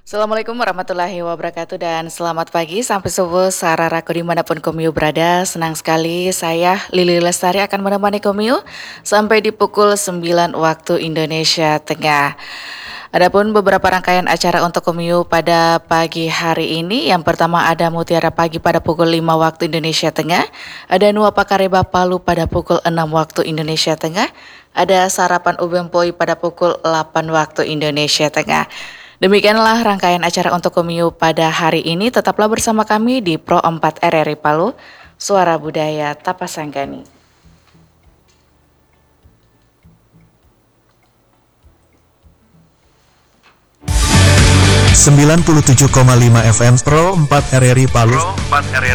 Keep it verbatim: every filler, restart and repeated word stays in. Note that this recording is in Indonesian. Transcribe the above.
Assalamualaikum warahmatullahi wabarakatuh dan selamat pagi sampai subuh sararaku dimanapun Komio berada. Senang sekali saya Lili Lestari akan menemani Komio sampai di pukul sembilan waktu Indonesia Tengah. Adapun beberapa rangkaian acara untuk Komio pada pagi hari ini. Yang pertama ada Mutiara Pagi pada pukul lima waktu Indonesia Tengah. Ada Nuapa Kareba Palu pada pukul enam waktu Indonesia Tengah. Ada Sarapan Ubeng Poi pada pukul delapan waktu Indonesia Tengah. Demikianlah rangkaian acara untuk Komio pada hari ini. Tetaplah bersama kami di Pro empat R R I Palu, Suara Budaya Tapasanggani. sembilan puluh tujuh koma lima F M Pro empat R R I Palu, Pro empat R R I